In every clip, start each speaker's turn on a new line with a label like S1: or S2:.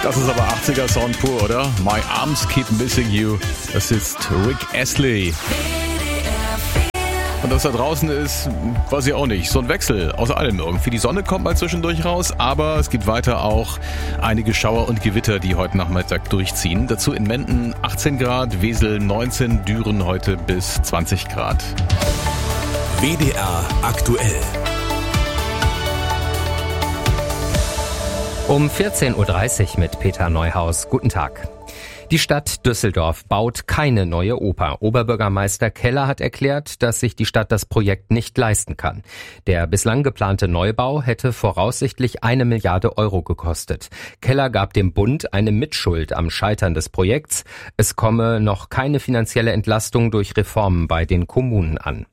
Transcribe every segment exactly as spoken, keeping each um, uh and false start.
S1: Das ist aber achtziger-Sound pur, oder? My Arms Keep Missing You. Das ist Rick Astley. Und was da draußen ist, weiß ich auch nicht. So ein Wechsel aus allem irgendwie. Die Sonne kommt mal zwischendurch raus, aber es gibt weiter auch einige Schauer und Gewitter, die heute Nachmittag durchziehen. Dazu in Menden achtzehn Grad, Wesel neunzehn, Düren heute bis zwanzig Grad.
S2: W D R aktuell.
S3: Um vierzehn Uhr dreißig mit Peter Neuhaus. Guten Tag. Die Stadt Düsseldorf baut keine neue Oper. Oberbürgermeister Keller hat erklärt, dass sich die Stadt das Projekt nicht leisten kann. Der bislang geplante Neubau hätte voraussichtlich eine Milliarde Euro gekostet. Keller gab dem Bund eine Mitschuld am Scheitern des Projekts. Es komme noch keine finanzielle Entlastung durch Reformen bei den Kommunen an.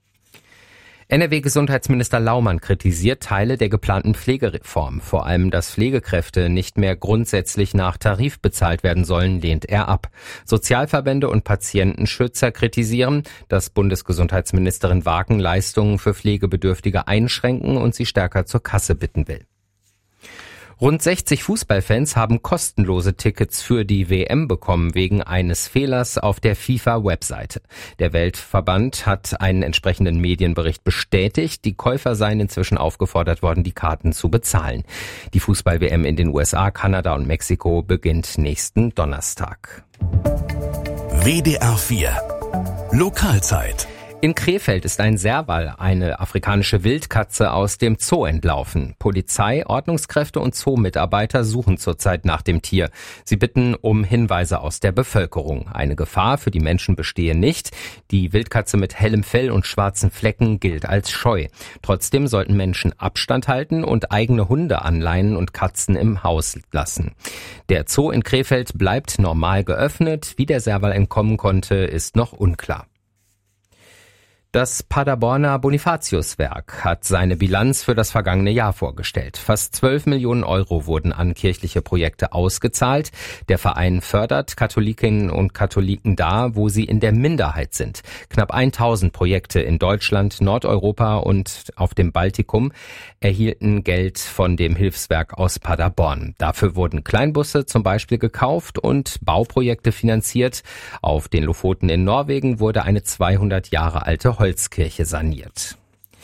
S3: N R W-Gesundheitsminister Laumann kritisiert Teile der geplanten Pflegereform. Vor allem, dass Pflegekräfte nicht mehr grundsätzlich nach Tarif bezahlt werden sollen, lehnt er ab. Sozialverbände und Patientenschützer kritisieren, dass Bundesgesundheitsministerin Wagen Leistungen für Pflegebedürftige einschränken und sie stärker zur Kasse bitten will. Rund sechzig Fußballfans haben kostenlose Tickets für die W M bekommen wegen eines Fehlers auf der FIFA-Webseite. Der Weltverband hat einen entsprechenden Medienbericht bestätigt. Die Käufer seien inzwischen aufgefordert worden, die Karten zu bezahlen. Die Fußball-W M in den U S A, Kanada und Mexiko beginnt nächsten Donnerstag.
S2: W D R vier Lokalzeit.
S3: In Krefeld ist ein Serval, eine afrikanische Wildkatze, aus dem Zoo entlaufen. Polizei, Ordnungskräfte und Zoo-Mitarbeiter suchen zurzeit nach dem Tier. Sie bitten um Hinweise aus der Bevölkerung. Eine Gefahr für die Menschen bestehe nicht. Die Wildkatze mit hellem Fell und schwarzen Flecken gilt als scheu. Trotzdem sollten Menschen Abstand halten und eigene Hunde anleihen und Katzen im Haus lassen. Der Zoo in Krefeld bleibt normal geöffnet. Wie der Serval entkommen konnte, ist noch unklar. Das Paderborner Bonifatiuswerk hat seine Bilanz für das vergangene Jahr vorgestellt. Fast zwölf Millionen Euro wurden an kirchliche Projekte ausgezahlt. Der Verein fördert Katholikinnen und Katholiken da, wo sie in der Minderheit sind. Knapp tausend Projekte in Deutschland, Nordeuropa und auf dem Baltikum erhielten Geld von dem Hilfswerk aus Paderborn. Dafür wurden Kleinbusse zum Beispiel gekauft und Bauprojekte finanziert. Auf den Lofoten in Norwegen wurde eine zweihundert Jahre alte Holzkirche saniert.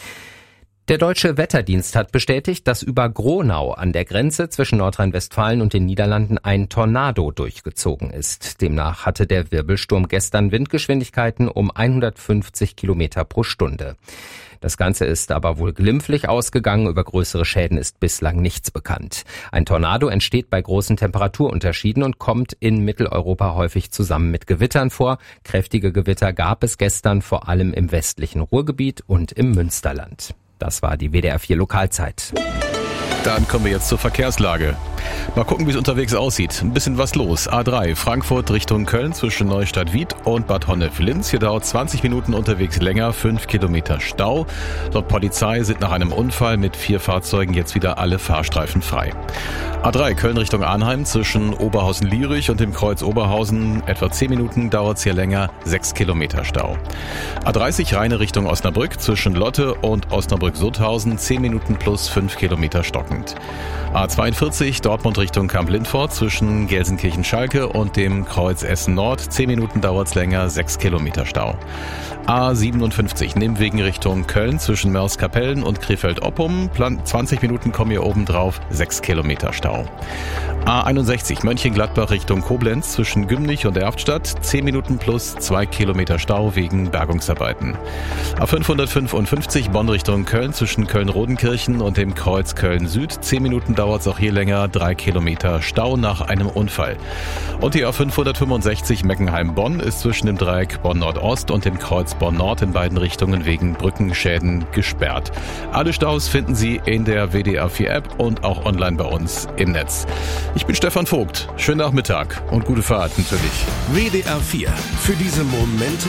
S3: Der Deutsche Wetterdienst hat bestätigt, dass über Gronau an der Grenze zwischen Nordrhein-Westfalen und den Niederlanden ein Tornado durchgezogen ist. Demnach hatte der Wirbelsturm gestern Windgeschwindigkeiten um hundertfünfzig Kilometer pro Stunde. Das Ganze ist aber wohl glimpflich ausgegangen. Über größere Schäden ist bislang nichts bekannt. Ein Tornado entsteht bei großen Temperaturunterschieden und kommt in Mitteleuropa häufig zusammen mit Gewittern vor. Kräftige Gewitter gab es gestern vor allem im westlichen Ruhrgebiet und im Münsterland. Das war die W D R vier Lokalzeit.
S1: Dann kommen wir jetzt zur Verkehrslage. Mal gucken, wie es unterwegs aussieht. Ein bisschen was los. A drei, Frankfurt Richtung Köln zwischen Neustadt-Wied und Bad Honnef-Linz. Hier dauert zwanzig Minuten unterwegs länger, fünf Kilometer Stau. Laut Polizei sind nach einem Unfall mit vier Fahrzeugen jetzt wieder alle Fahrstreifen frei. A drei, Köln Richtung Arnheim zwischen Oberhausen-Lierich und dem Kreuz Oberhausen. Etwa zehn Minuten dauert es hier länger, sechs Kilometer Stau. A dreißig, Rheine Richtung Osnabrück zwischen Lotte und Osnabrück-Sutthausen. zehn Minuten plus fünf Kilometer stockend. A zweiundvierzig, Dortmund Richtung Kamp-Lindfort zwischen Gelsenkirchen-Schalke und dem Kreuz Essen-Nord. zehn Minuten dauert's länger, sechs Kilometer Stau. A siebenundfünfzig, Nimwegen Richtung Köln zwischen Mörs-Kapellen und Krefeld-Oppum. zwanzig Minuten kommen hier oben drauf, sechs Kilometer Stau. A einundsechzig, Mönchengladbach Richtung Koblenz zwischen Gümnich und Erftstadt. zehn Minuten plus zwei Kilometer Stau wegen Bergungsarbeiten. A fünfhundertfünfundfünfzig, Bonn Richtung Köln zwischen Köln-Rodenkirchen und dem Kreuz Köln-Süd. zehn Minuten dauert es auch hier länger, drei Kilometer Stau nach einem Unfall. Und die A fünfhundertfünfundsechzig Meckenheim-Bonn ist zwischen dem Dreieck Bonn-Nordost und dem Kreuz Bonn-Nord in beiden Richtungen wegen Brückenschäden gesperrt. Alle Staus finden Sie in der W D R vier App und auch online bei uns im Netz. Ich bin Stefan Vogt. Schönen Nachmittag und gute Fahrt natürlich.
S2: W D R vier. Für diese Momente,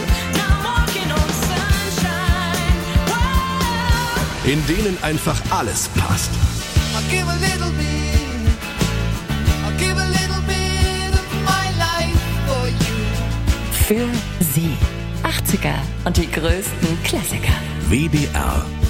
S2: in denen einfach alles passt.
S4: Für Sie. achtziger und die größten Klassiker.
S2: W D R